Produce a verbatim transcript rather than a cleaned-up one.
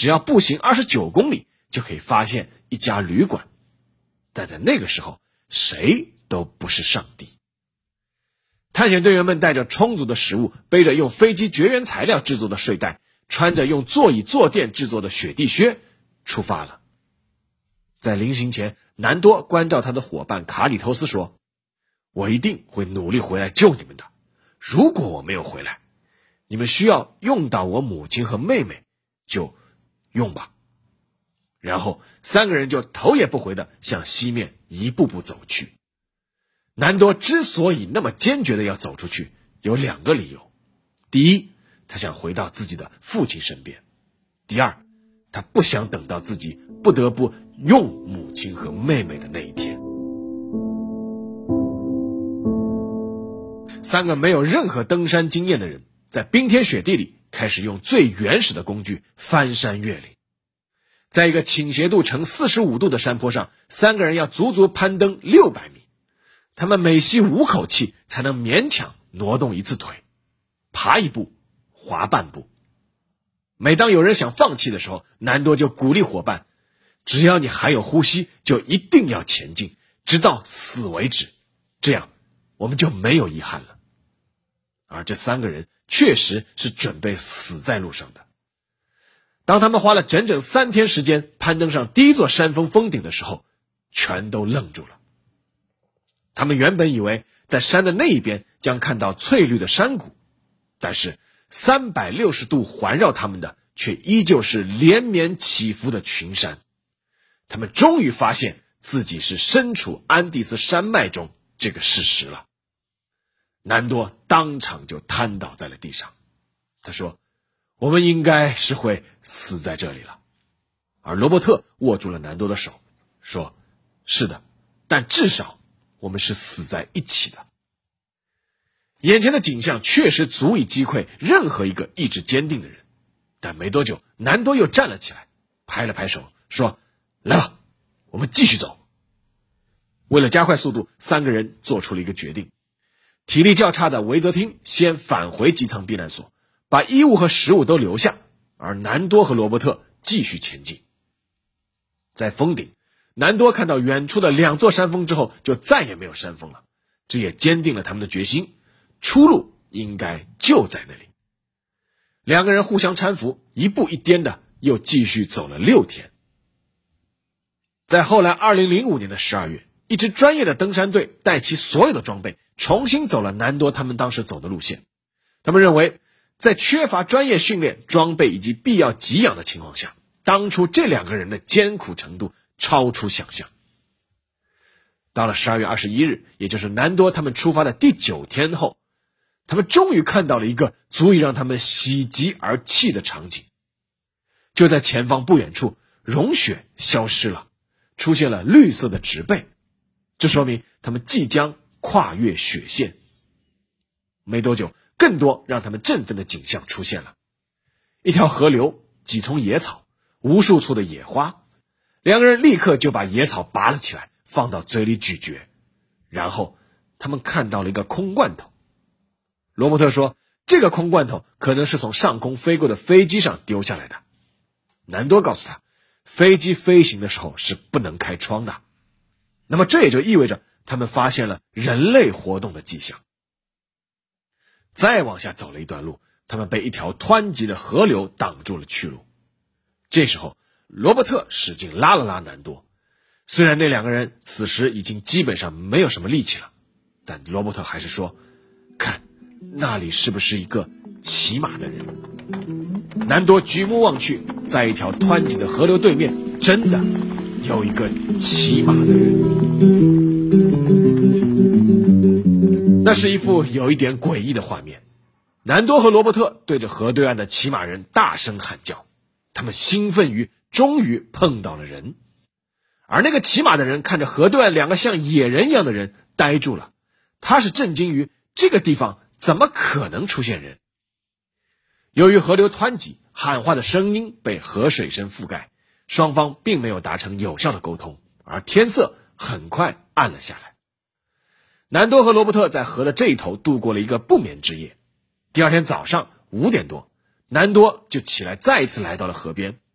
只要步行二十九公里就可以发现一家旅馆。但在那个时候，谁都不是上帝。探险队员们带着充足的食物，背着用飞机绝缘材料制作的睡袋，穿着用座椅坐垫制作的雪地靴，出发了。在临行前，南多关照他的伙伴卡里托斯说：我一定会努力回来救你们的。如果我没有回来，你们需要用到我母亲和妹妹，就用吧。然后三个人就头也不回地向西面一步步走去。南多之所以那么坚决地要走出去，有两个理由。第一，他想回到自己的父亲身边；第二，他不想等到自己不得不用母亲和妹妹的那一天。三个没有任何登山经验的人，在冰天雪地里开始用最原始的工具翻山越岭。在一个倾斜度呈四十五度的山坡上，三个人要足足攀登六百米。他们每吸五口气才能勉强挪动一次腿，爬一步滑半步。每当有人想放弃的时候，南多就鼓励伙伴，只要你还有呼吸，就一定要前进，直到死为止，这样我们就没有遗憾了。而这三个人确实是准备死在路上的。当他们花了整整三天时间攀登上第一座山峰峰顶的时候，全都愣住了。他们原本以为在山的那一边将看到翠绿的山谷，但是三百六十度环绕他们的却依旧是连绵起伏的群山。他们终于发现自己是身处安第斯山脉中这个事实了。南多当场就瘫倒在了地上。他说：我们应该是会死在这里了。而罗伯特握住了南多的手，说：是的，但至少我们是死在一起的。眼前的景象确实足以击溃任何一个意志坚定的人，但没多久，南多又站了起来，拍了拍手，说：来吧，我们继续走。为了加快速度，三个人做出了一个决定。体力较差的维泽汀先返回机舱避难所，把衣物和食物都留下，而南多和罗伯特继续前进。在峰顶，南多看到远处的两座山峰之后，就再也没有山峰了，这也坚定了他们的决心，出路应该就在那里。两个人互相搀扶，一步一颠的又继续走了六天。在后来二零零五年的十二月，一支专业的登山队带齐所有的装备，重新走了南多他们当时走的路线。他们认为，在缺乏专业训练、装备以及必要给养的情况下，当初这两个人的艰苦程度超出想象。到了十二月二十一日，也就是南多他们出发的第九天后，他们终于看到了一个足以让他们喜极而泣的场景。就在前方不远处，融雪消失了，出现了绿色的植被，这说明他们即将跨越雪线。没多久，更多让他们振奋的景象出现了：一条河流，几丛野草，无数簇的野花。两个人立刻就把野草拔了起来，放到嘴里咀嚼。然后他们看到了一个空罐头。罗伯特说，这个空罐头可能是从上空飞过的飞机上丢下来的。南多告诉他，飞机飞行的时候是不能开窗的。那么这也就意味着他们发现了人类活动的迹象。再往下走了一段路，他们被一条湍急的河流挡住了去路。这时候罗伯特使劲拉了拉南多，虽然那两个人此时已经基本上没有什么力气了，但罗伯特还是说，看，那里是不是一个骑马的人？南多举目望去，在一条湍急的河流对面，真的有一个骑马的人。那是一幅有一点诡异的画面。南多和罗伯特对着河对岸的骑马人大声喊叫，他们兴奋于终于碰到了人。而那个骑马的人看着河对岸两个像野人一样的人，呆住了。他是震惊于这个地方怎么可能出现人。由于河流湍急，喊话的声音被河水声覆盖，双方并没有达成有效的沟通，而天色很快暗了下来。南多和罗伯特在河的这一头度过了一个不眠之夜。第二天早上五点多，南多就起来再一次来到了河边，